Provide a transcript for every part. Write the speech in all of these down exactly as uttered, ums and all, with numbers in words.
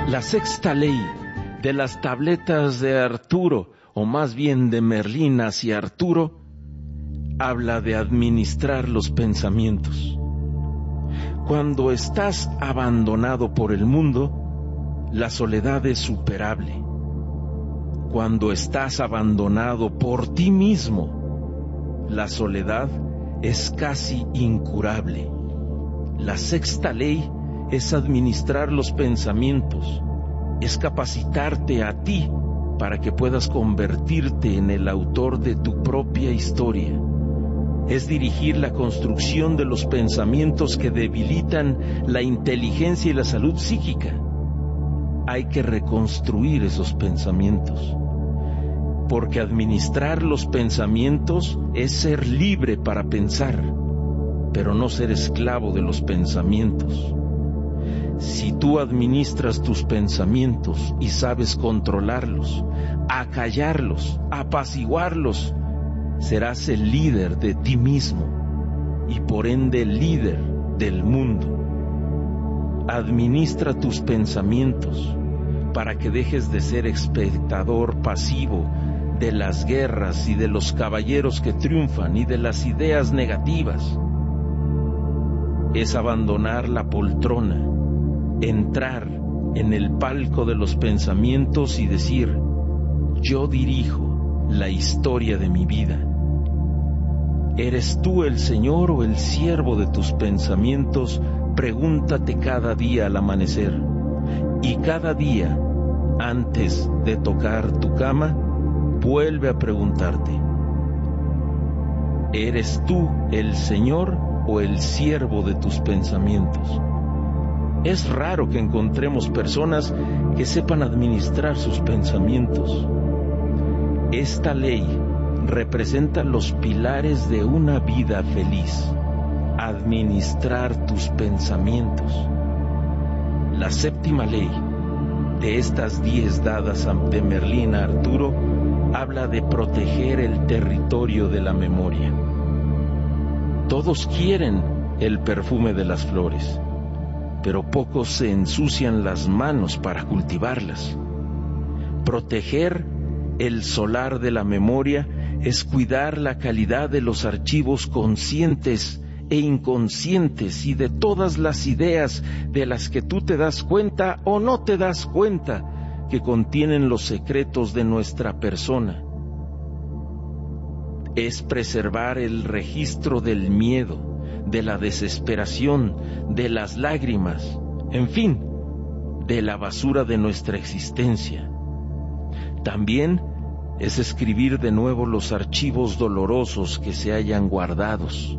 La sexta ley de las tabletas de Arturo, o más bien de Merlín hacia Arturo, habla de administrar los pensamientos. Cuando estás abandonado por el mundo, la soledad es superable. Cuando estás abandonado por ti mismo, la soledad es casi incurable. La sexta ley es administrar los pensamientos, es capacitarte a ti para que puedas convertirte en el autor de tu propia historia. Es dirigir la construcción de los pensamientos que debilitan la inteligencia y la salud psíquica. Hay que reconstruir esos pensamientos, porque administrar los pensamientos es ser libre para pensar, pero no ser esclavo de los pensamientos. Si tú administras tus pensamientos y sabes controlarlos, acallarlos, apaciguarlos, serás el líder de ti mismo y por ende el líder del mundo. Administra tus pensamientos para que dejes de ser espectador pasivo de las guerras y de los caballeros que triunfan y de las ideas negativas. Es abandonar la poltrona, entrar en el palco de los pensamientos y decir: yo dirijo la historia de mi vida. ¿Eres tú el Señor o el siervo de tus pensamientos? Pregúntate cada día al amanecer. Y cada día, antes de tocar tu cama, vuelve a preguntarte: ¿eres tú el Señor o el siervo de tus pensamientos? Es raro que encontremos personas que sepan administrar sus pensamientos. Esta ley representa los pilares de una vida feliz. Administrar tus pensamientos. La séptima ley de estas diez dadas ante Merlín a Arturo habla de proteger el territorio de la memoria. Todos quieren el perfume de las flores, pero pocos se ensucian las manos para cultivarlas. Proteger el solar de la memoria es cuidar la calidad de los archivos conscientes e inconscientes y de todas las ideas de las que tú te das cuenta o no te das cuenta que contienen los secretos de nuestra persona. Es preservar el registro del miedo, de la desesperación, de las lágrimas, en fin, de la basura de nuestra existencia. También es escribir de nuevo los archivos dolorosos que se hayan guardados.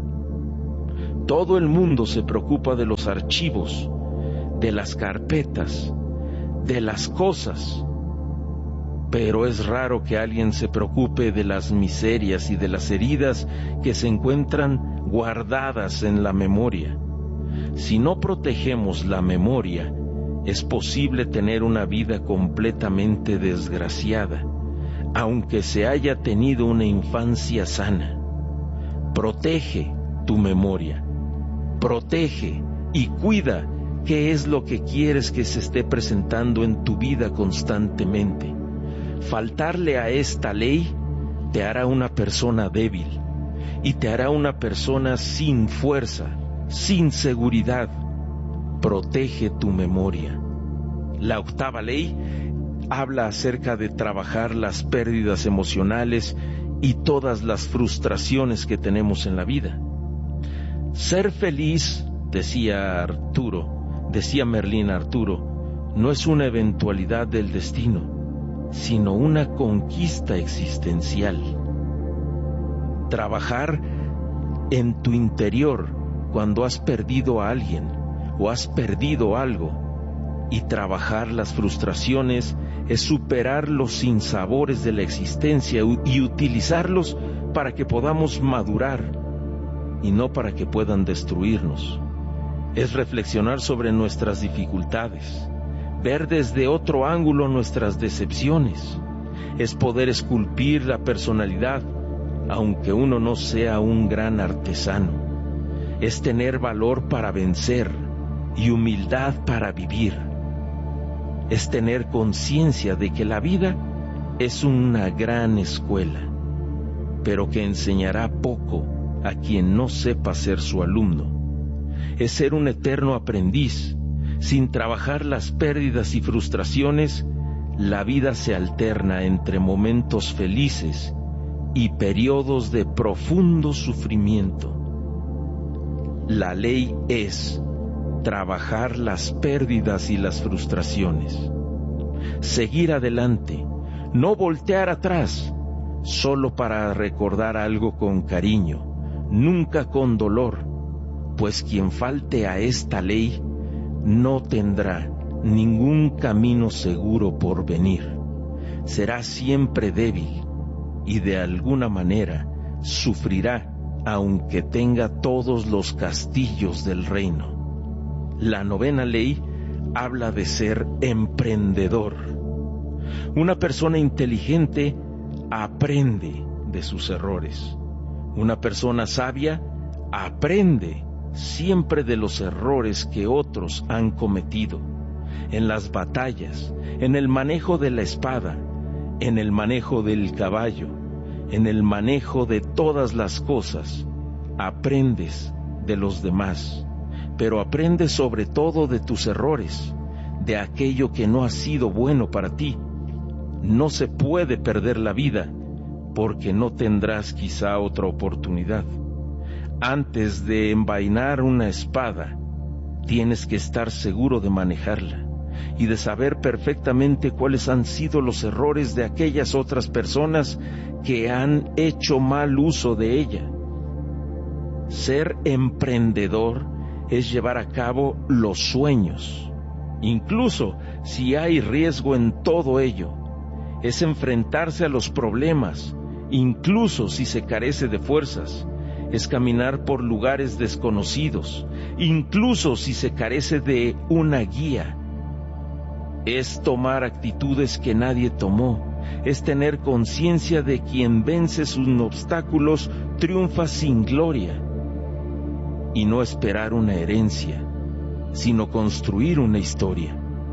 Todo el mundo se preocupa de los archivos, de las carpetas, de las cosas, pero es raro que alguien se preocupe de las miserias y de las heridas que se encuentran guardadas en la memoria. Si no protegemos la memoria, es posible tener una vida completamente desgraciada, aunque se haya tenido una infancia sana. Protege tu memoria, protege y cuida qué es lo que quieres que se esté presentando en tu vida constantemente. Faltarle a esta ley te hará una persona débil y te hará una persona sin fuerza, sin seguridad. Protege tu memoria. La octava ley habla acerca de trabajar las pérdidas emocionales y todas las frustraciones que tenemos en la vida. Ser feliz, decía Arturo, decía Merlín a Arturo, no es una eventualidad del destino, sino una conquista existencial. Trabajar en tu interior cuando has perdido a alguien o has perdido algo, y trabajar las frustraciones es superar los sinsabores de la existencia y utilizarlos para que podamos madurar y no para que puedan destruirnos. Es reflexionar sobre nuestras dificultades, ver desde otro ángulo nuestras decepciones, es poder esculpir la personalidad, aunque uno no sea un gran artesano, es tener valor para vencer y humildad para vivir. es tener conciencia de que la vida es una gran escuela, pero que enseñará poco a quien no sepa ser su alumno. Es ser un eterno aprendiz. Sin trabajar las pérdidas y frustraciones, la vida se alterna entre momentos felices y periodos de profundo sufrimiento. La ley es trabajar las pérdidas y las frustraciones, seguir adelante, no voltear atrás, solo para recordar algo con cariño, nunca con dolor, pues quien falte a esta ley no tendrá ningún camino seguro por venir. Será siempre débil y de alguna manera sufrirá aunque tenga todos los castillos del reino. La novena ley habla de ser emprendedor. Una persona inteligente aprende de sus errores. Una persona sabia aprende siempre de los errores que otros han cometido, en las batallas, en el manejo de la espada, en el manejo del caballo, en el manejo de todas las cosas. Aprendes de los demás, pero aprendes sobre todo de tus errores, de aquello que no ha sido bueno para ti. No se puede perder la vida, porque no tendrás quizá otra oportunidad. Antes de envainar una espada, tienes que estar seguro de manejarla y de saber perfectamente cuáles han sido los errores de aquellas otras personas que han hecho mal uso de ella. Ser emprendedor es llevar a cabo los sueños, incluso si hay riesgo en todo ello. Es enfrentarse a los problemas, incluso si se carece de fuerzas. Es caminar por lugares desconocidos, incluso si se carece de una guía. Es tomar actitudes que nadie tomó. Es tener conciencia de quien vence sus obstáculos triunfa sin gloria. Y no esperar una herencia, sino construir una historia.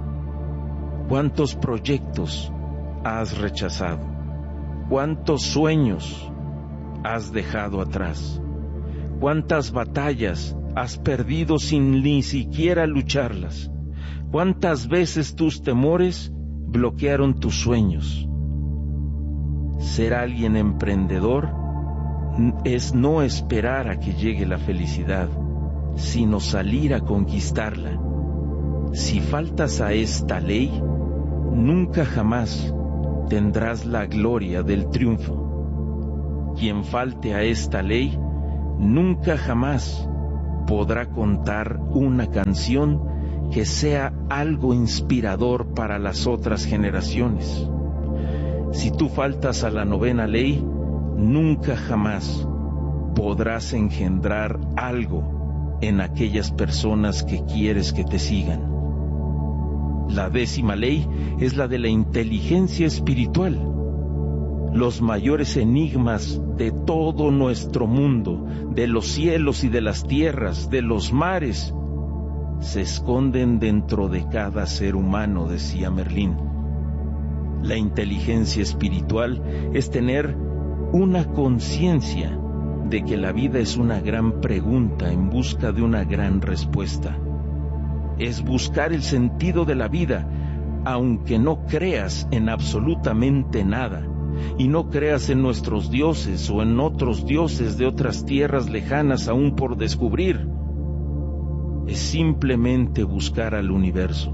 ¿Cuántos proyectos has rechazado? ¿Cuántos sueños has dejado atrás? ¿Cuántas batallas has perdido sin ni siquiera lucharlas? ¿Cuántas veces tus temores bloquearon tus sueños? Ser alguien emprendedor es no esperar a que llegue la felicidad, sino salir a conquistarla. Si faltas a esta ley, nunca jamás tendrás la gloria del triunfo. Quien falte a esta ley, nunca jamás podrá contar una canción que sea algo inspirador para las otras generaciones. Si tú faltas a la novena ley, nunca jamás podrás engendrar algo en aquellas personas que quieres que te sigan. La décima ley es la de la inteligencia espiritual. Los mayores enigmas de todo nuestro mundo, de los cielos y de las tierras, de los mares, se esconden dentro de cada ser humano, decía Merlín. La inteligencia espiritual es tener una conciencia de que la vida es una gran pregunta en busca de una gran respuesta. Es buscar el sentido de la vida, aunque no creas en absolutamente nada, y no creas en nuestros dioses o en otros dioses de otras tierras lejanas aún por descubrir. Es simplemente buscar al universo,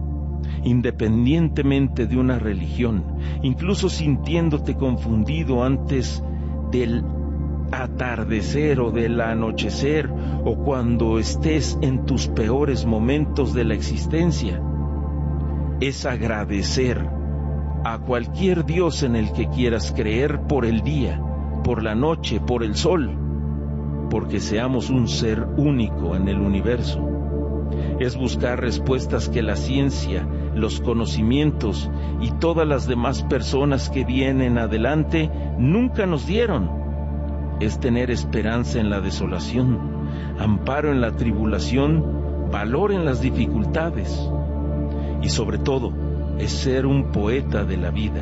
independientemente de una religión, incluso sintiéndote confundido antes del atardecer o del anochecer, o cuando estés en tus peores momentos de la existencia. Es agradecer a cualquier Dios en el que quieras creer por el día, por la noche, por el sol, porque seamos un ser único en el universo. Es buscar respuestas que la ciencia, los conocimientos y todas las demás personas que vienen adelante nunca nos dieron. Es tener esperanza en la desolación, amparo en la tribulación, valor en las dificultades y sobre todo es ser un poeta de la vida.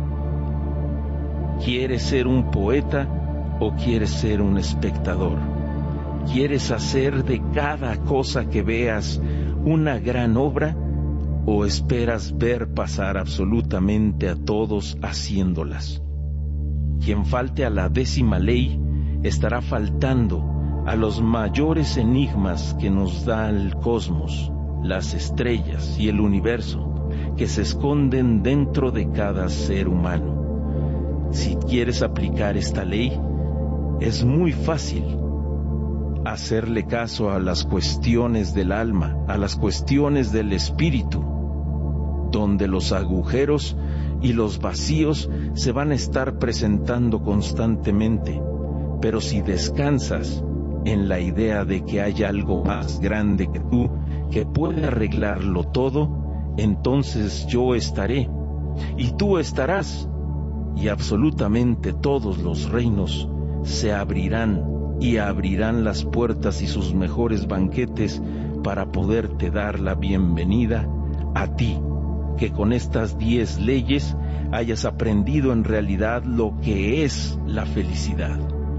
¿Quieres ser un poeta o quieres ser un espectador? ¿Quieres hacer de cada cosa que veas una gran obra o esperas ver pasar absolutamente a todos haciéndolas? Quien falte a la décima ley estará faltando a los mayores enigmas que nos da el cosmos, las estrellas y el universo, que se esconden dentro de cada ser humano. Si quieres aplicar esta ley, es muy fácil hacerle caso a las cuestiones del alma, a las cuestiones del espíritu, donde los agujeros y los vacíos se van a estar presentando constantemente. Pero si descansas en la idea de que hay algo más grande que tú, que puede arreglarlo todo, entonces yo estaré, y tú estarás, y absolutamente todos los reinos se abrirán, y abrirán las puertas y sus mejores banquetes para poderte dar la bienvenida a ti, que con estas diez leyes hayas aprendido en realidad lo que es la felicidad.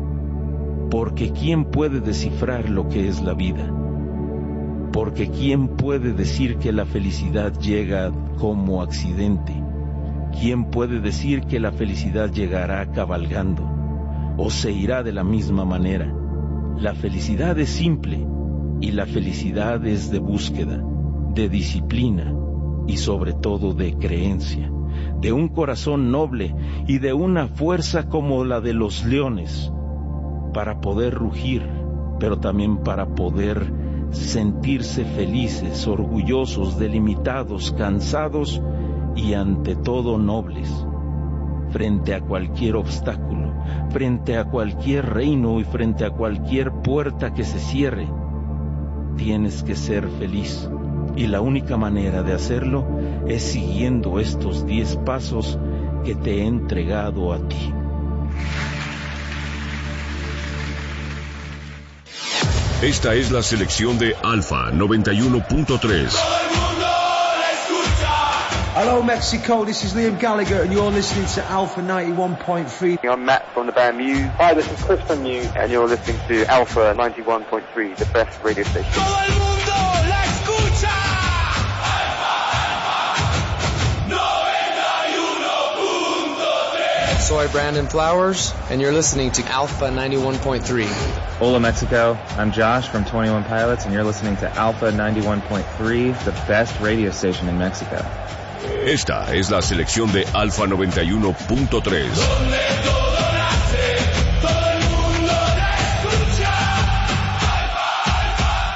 Porque ¿quién puede descifrar lo que es la vida? Porque ¿quién puede decir que la felicidad llega como accidente? ¿Quién puede decir que la felicidad llegará cabalgando o se irá de la misma manera? La felicidad es simple y la felicidad es de búsqueda, de disciplina y sobre todo de creencia, de un corazón noble y de una fuerza como la de los leones, para poder rugir, pero también para poder sentirse felices, orgullosos, delimitados, cansados y ante todo nobles, frente a cualquier obstáculo, frente a cualquier reino y frente a cualquier puerta que se cierre. Tienes que ser feliz, y la única manera de hacerlo es siguiendo estos diez pasos que te he entregado a ti. Esta es la selección de Alfa noventa y uno punto tres. Hello Mexico, this is Liam Gallagher and you're listening to Alpha ninety-one point three. I'm Matt from the band Muse. Hi, this is Chris from Muse and you're listening to Alpha ninety-one point three, the best radio station. Todo el mundo la escucha. noventa y uno punto tres. Soy Brandon Flowers and you're listening to Alpha ninety-one point three. Hola Mexico, I'm Josh from twenty-one Pilots and you're listening to Alpha ninety-one point three, the best radio station in Mexico. Esta es la selección de Alfa noventa y uno punto tres. Donde todo nace, todo el mundo la escucha. Alfa,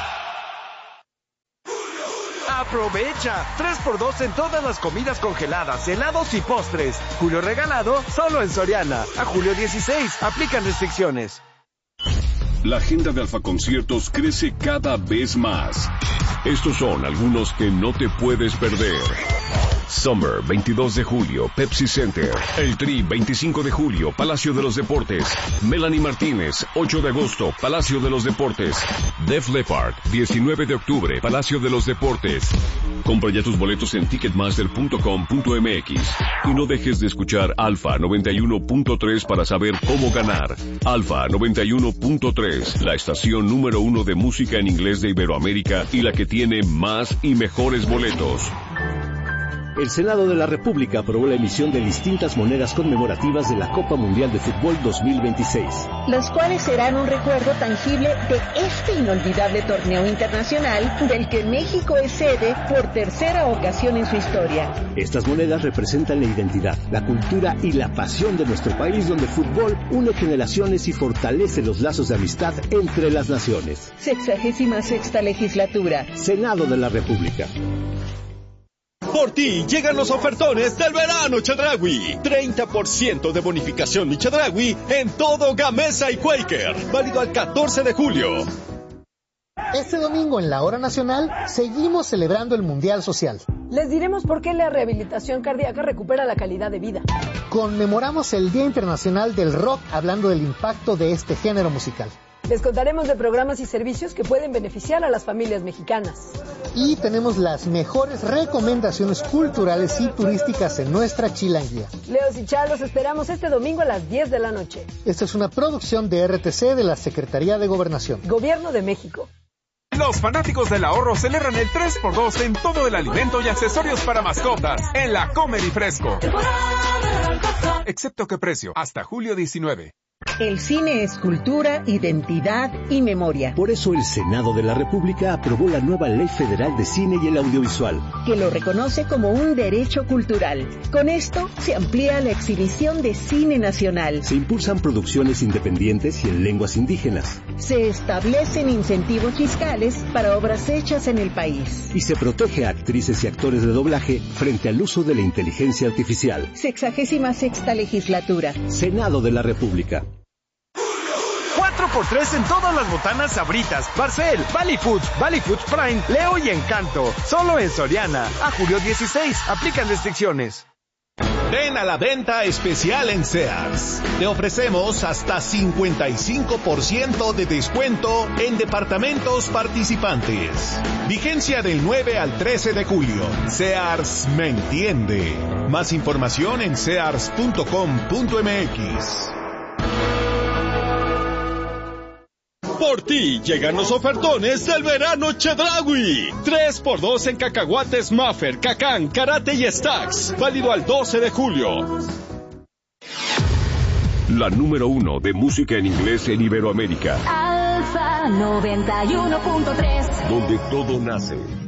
Alfa. Aprovecha, tres por dos en todas las comidas congeladas, helados y postres. Julio regalado, solo en Soriana. A julio dieciséis, aplican restricciones. La agenda de Alfa Conciertos crece cada vez más. Estos son algunos que no te puedes perder. Summer, veintidós de julio, Pepsi Center. El Tri, veinticinco de julio, Palacio de los Deportes. Melanie Martínez, ocho de agosto, Palacio de los Deportes. Def Leppard, diecinueve de octubre, Palacio de los Deportes. Compra ya tus boletos en ticketmaster punto com punto m x. Y no dejes de escuchar Alfa noventa y uno punto tres para saber cómo ganar. Alfa noventa y uno punto tres, la estación número uno de música en inglés de Iberoamérica y la que tiene más y mejores boletos. El Senado de la República aprobó la emisión de distintas monedas conmemorativas de la Copa Mundial de Fútbol dos mil veintiséis. Las cuales serán un recuerdo tangible de este inolvidable torneo internacional del que México es sede por tercera ocasión en su historia. Estas monedas representan la identidad, la cultura y la pasión de nuestro país, donde el fútbol une generaciones y fortalece los lazos de amistad entre las naciones. Sexagésima sexta legislatura. Senado de la República. Por ti llegan los ofertones del verano Chedraui. treinta por ciento de bonificación mi Chedraui en todo Gamesa y Quaker. Válido al catorce de julio. Este domingo en la Hora Nacional seguimos celebrando el Mundial Social. Les diremos por qué la rehabilitación cardíaca recupera la calidad de vida. Conmemoramos el Día Internacional del Rock hablando del impacto de este género musical. Les contaremos de programas y servicios que pueden beneficiar a las familias mexicanas. Y tenemos las mejores recomendaciones culturales y turísticas en nuestra chilanguía. Leos y Char, los esperamos este domingo a las diez de la noche. Esta es una producción de R T C de la Secretaría de Gobernación. Gobierno de México. Los fanáticos del ahorro celebran el tres por dos en todo el alimento y accesorios para mascotas en la Comer y Fresco. Excepto que precio, hasta julio diecinueve. El cine es cultura, identidad y memoria. Por eso el Senado de la República aprobó la nueva Ley Federal de Cine y el Audiovisual, que lo reconoce como un derecho cultural. Con esto se amplía la exhibición de cine nacional. Se impulsan producciones independientes y en lenguas indígenas. Se establecen incentivos fiscales para obras hechas en el país. Y se protege a actrices y actores de doblaje frente al uso de la inteligencia artificial. Sexagésima sexta legislatura. Senado de la República. cuatro por tres en todas las botanas Sabritas, Barcel, Valley Foods, Valley Foods Prime, Leo y Encanto. Solo en Soriana. A julio dieciséis. Aplican restricciones. Ven a la venta especial en Sears. Te ofrecemos hasta cincuenta y cinco por ciento de descuento en departamentos participantes. Vigencia del nueve al trece de julio. Sears me entiende. Más información en sears punto com punto m x. Por ti llegan los ofertones del verano Chedraui. tres por dos en cacahuates Maffer, Cacán, Karate y Stacks. Válido al doce de julio. La número uno de música en inglés en Iberoamérica. Alfa noventa y uno punto tres. Donde todo nace.